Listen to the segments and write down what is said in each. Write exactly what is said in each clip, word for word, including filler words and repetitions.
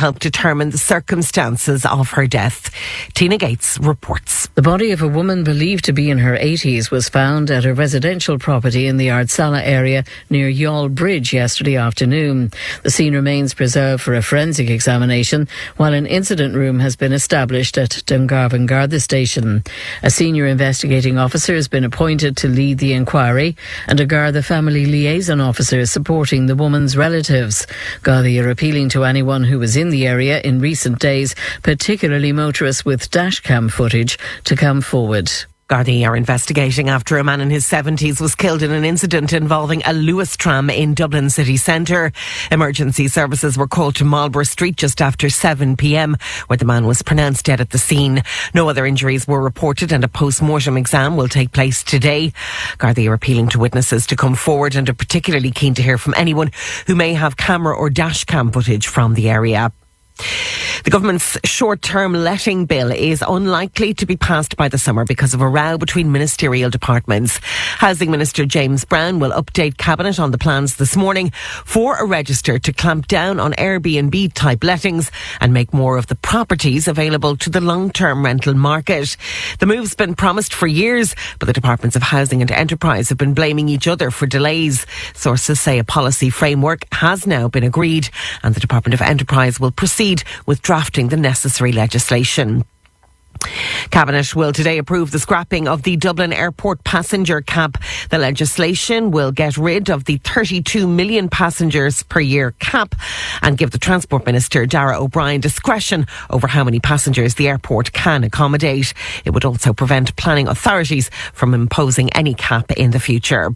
help determine the circumstances of her death. Tina Gates reports. The body of a woman believed to be in her eighties was found at a residential property in the Ardsala area near Youghal Bridge yesterday afternoon. The scene remains preserved for a forensic examination, while an incident room has been established at Dungarvan Garda Station. A senior investigating officer has been appointed to lead the inquiry, and a Garda family liaison officer is supporting the woman's relatives. Garda are appealing to anyone who was in the area in recent days, particularly motorists with dashcam footage, to come forward. Gardaí are investigating after a man in his seventies was killed in an incident involving a Lewis tram in Dublin city centre. Emergency services were called to Marlborough Street just after seven p.m, where the man was pronounced dead at the scene. No other injuries were reported, and a post-mortem exam will take place today. Gardaí are appealing to witnesses to come forward and are particularly keen to hear from anyone who may have camera or dashcam footage from the area. The government's short-term letting bill is unlikely to be passed by the summer because of a row between ministerial departments. Housing Minister James Brown will update Cabinet on the plans this morning for a register to clamp down on Airbnb-type lettings and make more of the properties available to the long-term rental market. The move's been promised for years, but the Departments of Housing and Enterprise have been blaming each other for delays. Sources say a policy framework has now been agreed, and the Department of Enterprise will proceed with drafting the necessary legislation. Cabinet will today approve the scrapping of the Dublin Airport passenger cap. The legislation will get rid of the thirty-two million passengers per year cap and give the Transport Minister, Darragh O'Brien, discretion over how many passengers the airport can accommodate. It would also prevent planning authorities from imposing any cap in the future.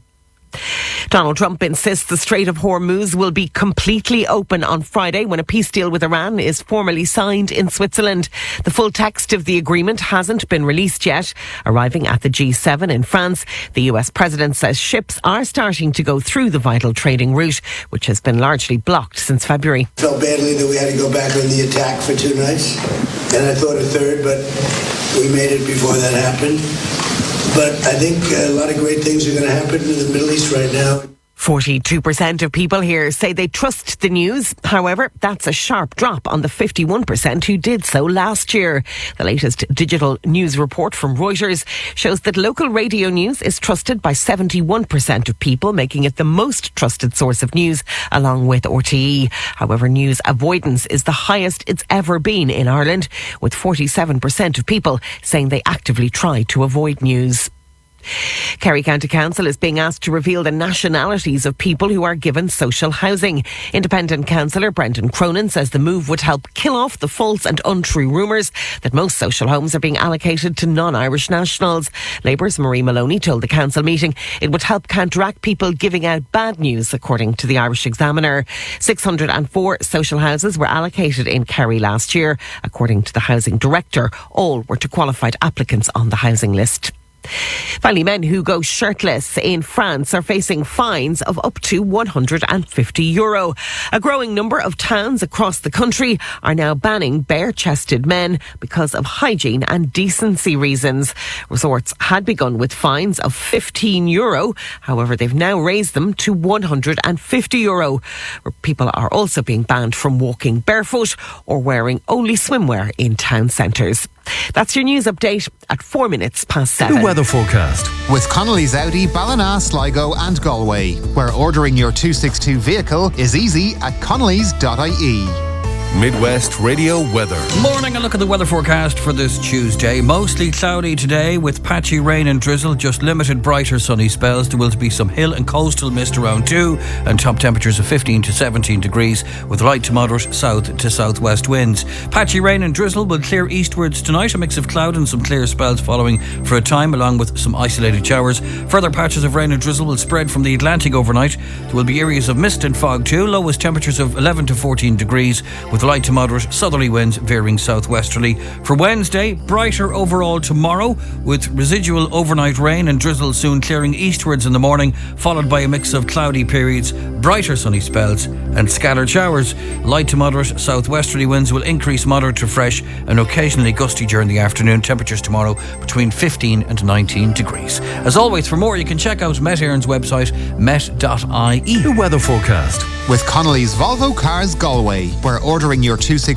Donald Trump insists the Strait of Hormuz will be completely open on Friday when a peace deal with Iran is formally signed in Switzerland. The full text of the agreement hasn't been released yet. Arriving at the G seven in France, the U S president says ships are starting to go through the vital trading route, which has been largely blocked since February. I felt badly that we had to go back on the attack for two nights, and I thought a third, but we made it before that happened. But I think a lot of great things are going to happen in the Middle East right now. forty-two percent of people here say they trust the news. However, that's a sharp drop on the fifty-one percent who did so last year. The latest digital news report from Reuters shows that local radio news is trusted by seventy-one percent of people, making it the most trusted source of news, along with R T E. However, news avoidance is the highest it's ever been in Ireland, with forty-seven percent of people saying they actively try to avoid news. Kerry County Council is being asked to reveal the nationalities of people who are given social housing. Independent councillor Brendan Cronin says the move would help kill off the false and untrue rumours that most social homes are being allocated to non-Irish nationals. Labour's Marie Maloney told the council meeting it would help counteract people giving out bad news, according to the Irish Examiner. six hundred four social houses were allocated in Kerry last year. According to the housing director, all were to qualified applicants on the housing list. Finally, men who go shirtless in France are facing fines of up to one hundred fifty euro. A growing number of towns across the country are now banning bare-chested men because of hygiene and decency reasons. Resorts had begun with fines of fifteen euro. However, they've now raised them to one hundred fifty euro. People are also being banned from walking barefoot or wearing only swimwear in town centres. That's your news update at four minutes past seven. The weather forecast with Connolly's Audi, Ballina, Sligo and Galway, where ordering your two sixty-two vehicle is easy at connellys dot I E. Midwest Radio Weather. Morning, a look at the weather forecast for this Tuesday. Mostly cloudy today with patchy rain and drizzle, just limited brighter sunny spells. There will be some hill and coastal mist around too, and top temperatures of fifteen to seventeen degrees with light to moderate south to southwest winds. Patchy rain and drizzle will clear eastwards tonight, a mix of cloud and some clear spells following for a time, along with some isolated showers. Further patches of rain and drizzle will spread from the Atlantic overnight. There will be areas of mist and fog too, lowest temperatures of eleven to fourteen degrees with light to moderate southerly winds veering southwesterly. For Wednesday, brighter overall tomorrow with residual overnight rain and drizzle soon clearing eastwards in the morning, followed by a mix of cloudy periods, brighter sunny spells and scattered showers. Light to moderate southwesterly winds will increase moderate to fresh and occasionally gusty during the afternoon. Temperatures tomorrow between fifteen and nineteen degrees. As always, for more you can check out Met Éireann's website met dot I E. The weather forecast with Connolly's Volvo Cars Galway, where ordering your two sixty-two